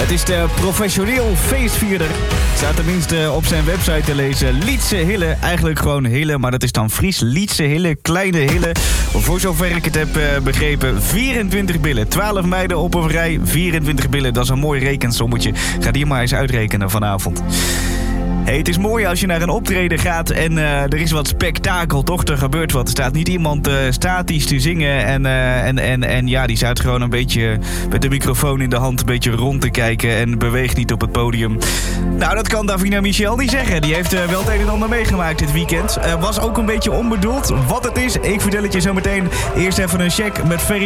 Het is de professioneel feestvierder. Staat tenminste op zijn website te lezen. Lietse Hille, eigenlijk gewoon Hille, maar dat is dan Fries. Lietse Hille, kleine Hille. Voor zover ik het heb begrepen, 24 billen. 12 meiden op een rij, 24 billen. Dat is een mooi rekensommetje. Ga die maar eens uitrekenen vanavond. Hey, het is mooi als je naar een optreden gaat en er is wat spektakel, toch? Er gebeurt wat. Er staat niet iemand statisch te zingen en ja, die staat gewoon een beetje met de microfoon in de hand een beetje rond te kijken en beweegt niet op het podium. Nou, dat kan Davina Michel niet zeggen. Die heeft wel het een en ander meegemaakt dit weekend. Was ook een beetje onbedoeld. Wat het is, ik vertel het je zo meteen. Eerst even een check met Ferry